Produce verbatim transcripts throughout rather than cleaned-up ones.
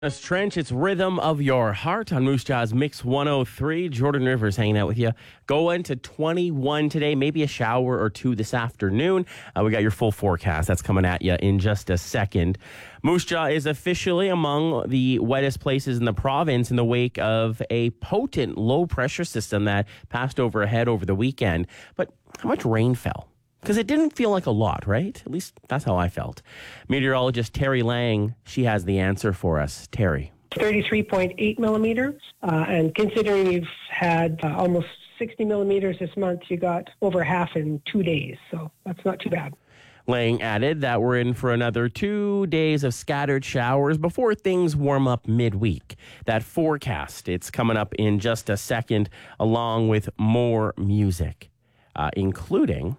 This Trench, it's Rhythm of Your Heart on Moose Jaw's Mix one oh three. Jordan Rivers hanging out with you. Going to twenty-one today, maybe a shower or two this afternoon. Uh, we got your full forecast. That's coming at you in just a second. Moose Jaw is officially among the wettest places in the province in the wake of a potent low-pressure system that passed overhead over the weekend. But how much rain fell? Because it didn't feel like a lot, right? At least that's how I felt. Meteorologist Terry Lang, she has the answer for us. Terry. thirty-three point eight millimeters. Uh, and considering you've had uh, almost sixty millimeters this month, you got over half in two days. So that's not too bad. Lang added that we're in for another two days of scattered showers before things warm up midweek. That forecast, it's coming up in just a second, along with more music, uh, including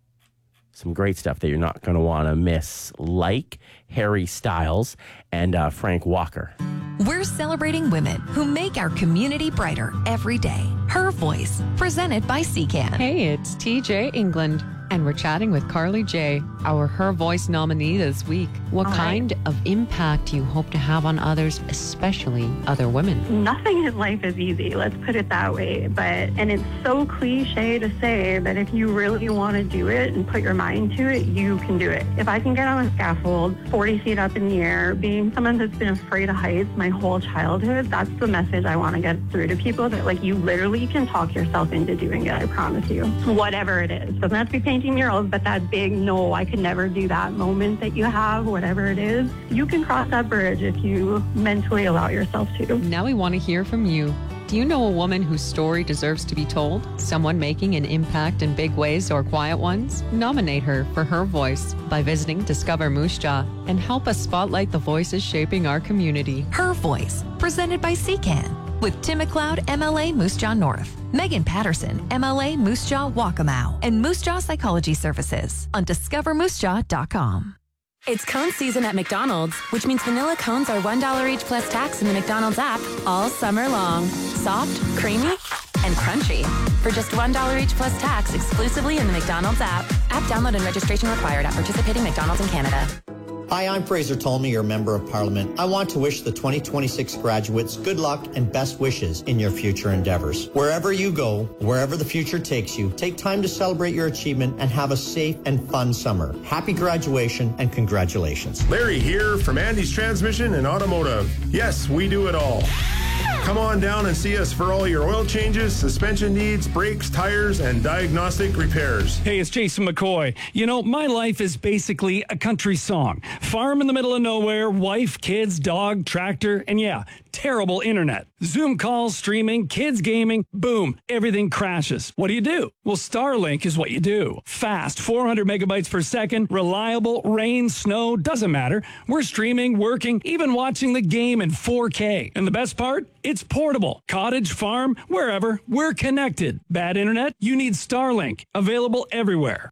some great stuff that you're not going to want to miss, like Harry Styles and uh, Frank Walker. We're celebrating women who make our community brighter every day. Her Voice, presented by C C A N. Hey, it's T J England, and we're chatting with Carly J, our Her Voice nominee this week. What All kind right. of impact do you hope to have on others, especially other women? Nothing in life is easy, let's put it that way. But, and it's so cliche to say, but if you really want to do it and put your mind to it, you can do it. If I can get on a scaffold, forty feet up in the air, being someone that's been afraid of heights my whole childhood, that's the message I want to get through to people, that like you literally can talk yourself into doing it, I promise you. Whatever it is. Doesn't have to be painting murals, but that big, no, I could never do that moment that you have, whatever it is, you can cross that bridge if you mentally allow yourself to. Now we want to hear from you. Do you know a woman whose story deserves to be told? Someone making an impact in big ways or quiet ones? Nominate her for Her Voice by visiting Discover Moose Jaw and help us spotlight the voices shaping our community. Her Voice, presented by C C A N. With Tim McLeod, M L A Moose Jaw North, Megan Patterson, M L A Moose Jaw Waccamaw, and Moose Jaw Psychology Services on discover moose jaw dot com. It's cone season at McDonald's, which means vanilla cones are one dollar each plus tax in the McDonald's app all summer long. Soft, creamy, and crunchy. For just one dollar each plus tax exclusively in the McDonald's app. App download and registration required at participating McDonald's in Canada. Hi, I'm Fraser Tolmie, your Member of Parliament. I want to wish the twenty twenty-six graduates good luck and best wishes in your future endeavors. Wherever you go, wherever the future takes you, take time to celebrate your achievement and have a safe and fun summer. Happy graduation and congratulations. Larry here from Andy's Transmission and Automotive. Yes, we do it all. Come on down and see us for all your oil changes, suspension needs, brakes, tires, and diagnostic repairs. Hey, it's Jason McCoy. You know, my life is basically a country song. Farm in the middle of nowhere, wife, kids, dog, tractor, and yeah, terrible internet. Zoom calls, streaming, kids gaming, boom, everything crashes. What do you do? Well, Starlink is what you do. Fast, four hundred megabytes per second, reliable, rain, snow, doesn't matter. We're streaming, working, even watching the game in four K. And the best part? It's portable. Cottage, farm, wherever, we're connected. Bad internet? You need Starlink. Available everywhere.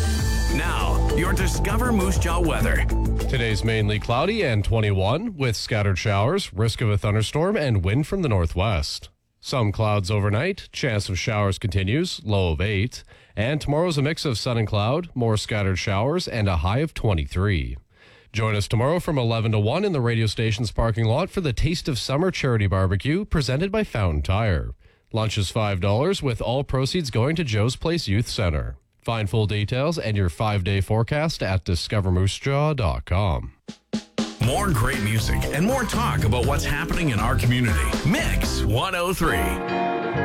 Now, your Discover Moose Jaw weather. Today's mainly cloudy and twenty-one with scattered showers, risk of a thunderstorm, and wind from the northwest. Some clouds overnight, chance of showers continues, low of eight. And tomorrow's a mix of sun and cloud, more scattered showers, and a high of twenty-three. Join us tomorrow from eleven to one in the radio station's parking lot for the Taste of Summer Charity Barbecue presented by Fountain Tire. Lunch is five dollars with all proceeds going to Joe's Place Youth Center. Find full details and your five-day forecast at discover moose jaw dot com. More great music and more talk about what's happening in our community. Mix one oh three.